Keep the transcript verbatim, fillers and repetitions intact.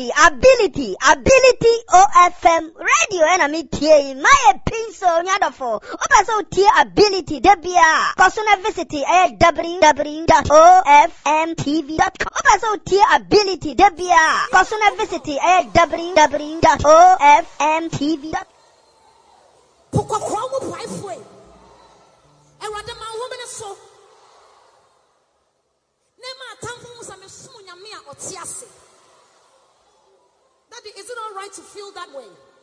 ability, ability, ability O F M radio and a metie my pinso nyadofo. Opa so tie ability debia. Kosuna visit at w w w dot o f m t v dot com. Opa so tie ability debia. Kosuna visit at w w w dot o f m t v dot com. And what the man woman is so. Nema tamfo some smunya me or tiase. Daddy, is it all right to feel that way?